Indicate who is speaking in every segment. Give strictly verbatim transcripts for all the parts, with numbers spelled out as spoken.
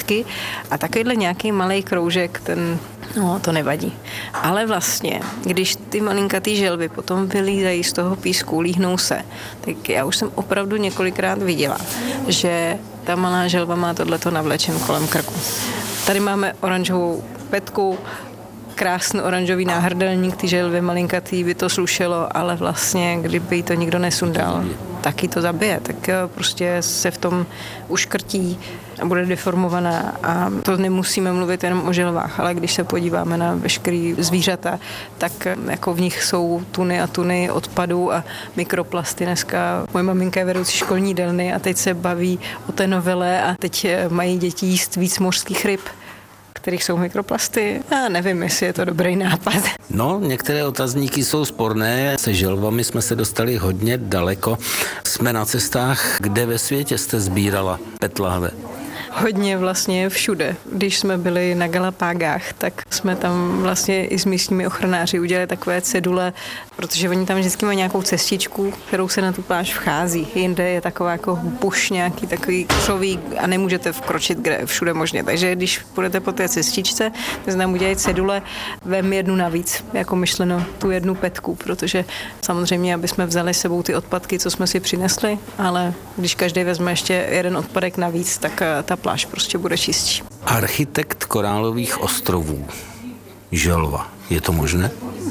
Speaker 1: lístky a takovýhle nějaký malej kroužek, ten, no to nevadí. Ale vlastně, když ty malinkatý želvy potom vylízají z toho písku, líhnou se, tak já už jsem opravdu několikrát viděla, že ta malá želva má tohleto navlečen kolem krku. Tady máme oranžovou petku, krásný oranžový náhrdelník, ty želvy malinkatý by to slušelo, ale vlastně, kdyby jí to nikdo nesundal, tak jí to zabije. Tak prostě se v tom uškrtí a bude deformovaná a to nemusíme mluvit jenom o želvách, ale když se podíváme na veškerý zvířata, tak jako v nich jsou tuny a tuny odpadů a mikroplasty. Dneska moje maminka je vedoucí školní jídelny a teď se baví o té novele a teď mají děti jíst víc mořských ryb, kterých jsou mikroplasty. Já nevím, jestli je to dobrý nápad.
Speaker 2: No, některé otazníky jsou sporné. Se želvami jsme se dostali hodně daleko. Jsme na cestách. Kde ve světě jste sbírala pet lahve?
Speaker 1: Hodně vlastně všude. Když jsme byli na Galapágách, tak jsme tam vlastně i s místními ochranáři udělali takové cedule, protože oni tam vždycky mají nějakou cestičku, kterou se na tu pláž vchází. Jinde je taková jako buš, nějaký takový křový a nemůžete vkročit kde, všude možně. Takže když půjdete po té cestičce, tak se tam udělají cedule, vem jednu navíc, jako myšleno tu jednu petku, protože samozřejmě, aby jsme vzali s sebou ty odpadky, co jsme si přinesli, ale když každý vezme ještě jeden odpadek navíc, tak ta pláž prostě bude čistší.
Speaker 2: Architekt korálových ostrovů. Želva. Je to možné?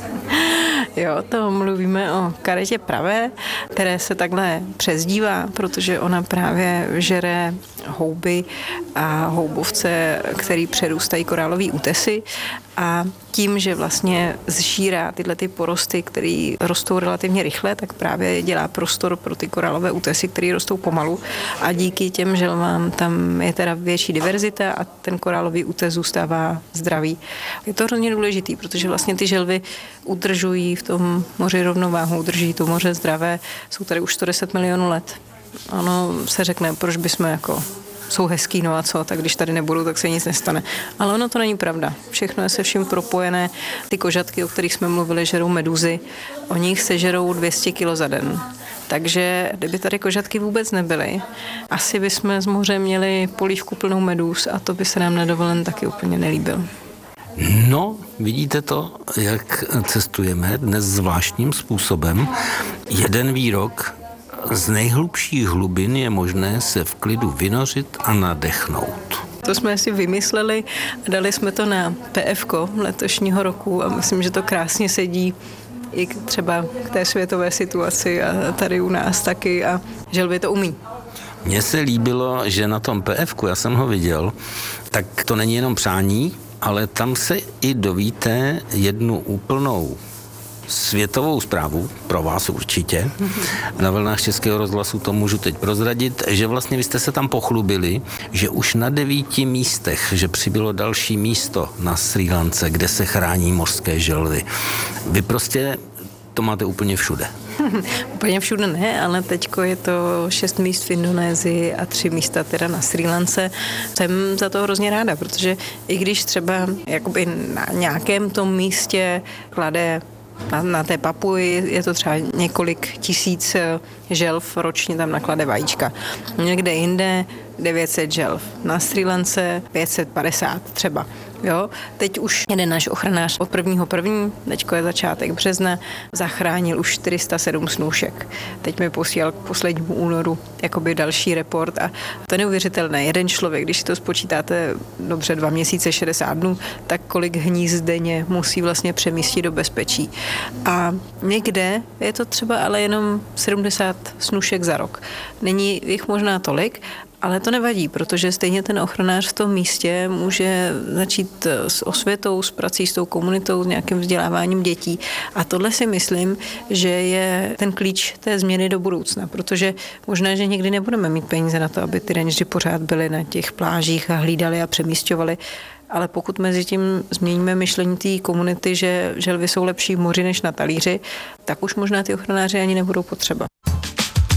Speaker 1: Jo, to mluvíme o karetě pravé, které se takhle přezdívá, protože ona právě žere houby a houbovce, který přerůstají korálové útesy a tím, že vlastně zžírá tyhle ty porosty, které rostou relativně rychle, tak právě dělá prostor pro ty korálové útesy, které rostou pomalu a díky těm želvám tam je teda větší diverzita a ten korálový útes zůstává zdravý. Je to hrozně důležitý, protože vlastně ty želvy udržují v tom moři rovnováhu, udrží to moře zdravé. Jsou tady už sto deset milionů let. Ono se řekne, proč bychom jako jsou hezký, no a co, tak když tady nebudou, tak se nic nestane. Ale ono to není pravda. Všechno je se vším propojené. Ty kožatky, o kterých jsme mluvili, žerou meduzy, oni jich sežerou dvě stě kilo za den. Takže kdyby tady kožatky vůbec nebyly, asi bychom z moře měli polívku plnou medúz a to by se nám na dovolen taky úplně nelíbil.
Speaker 2: No, vidíte to, jak cestujeme dnes zvláštním způsobem. Jeden výrok: z nejhlubších hlubin je možné se v klidu vynořit a nadechnout.
Speaker 1: To jsme si vymysleli a dali jsme to na P F ko letošního roku a myslím, že to krásně sedí i třeba k té světové situaci a tady u nás taky a želvy to umí.
Speaker 2: Mně se líbilo, že na tom P F ku, já jsem ho viděl, tak to není jenom přání, ale tam se i dovíte jednu úplnou světovou zprávu, pro vás určitě. Na vlnách Českého rozhlasu to můžu teď prozradit, že vlastně vy jste se tam pochlubili, že už na devíti místech, že přibylo další místo na Srí Lance, kde se chrání mořské želvy. Vy prostě to máte úplně všude.
Speaker 1: Úplně všude ne, ale teďko je to šest míst v Indonésii a tři místa teda na Srí Lance. Jsem za to hrozně ráda, protože i když třeba jakoby na nějakém tom místě klade Na, na té Papuji je to třeba několik tisíc želv ročně tam naklade vajíčka. Někde jinde devět set želv. Na Srí Lance pět set padesát třeba. Jo? Teď už jeden náš ochranář od prvního první, teďko je začátek března, zachránil už čtyři sta sedm snůšek. Teď mi posílal k poslednímu únoru jakoby další report a to je neuvěřitelné. Jeden člověk, když si to spočítáte dobře dva měsíce, šedesát dnů, tak kolik hnízd denně musí vlastně přemístit do bezpečí. A někde je to třeba ale jenom sedmdesát snůšek za rok. Není jich možná tolik, ale to nevadí, protože stejně ten ochranář v tom místě může začít s osvětou, s prací s tou komunitou, s nějakým vzděláváním dětí. A tohle si myslím, že je ten klíč té změny do budoucna, protože možná, že někdy nebudeme mít peníze na to, aby ty rangeři pořád byli na těch plážích a hlídali a přemísťovali. Ale pokud mezi tím změníme myšlení té komunity, že želvy jsou lepší v moři než na talíři, tak už možná ty ochranáři ani nebudou potřeba.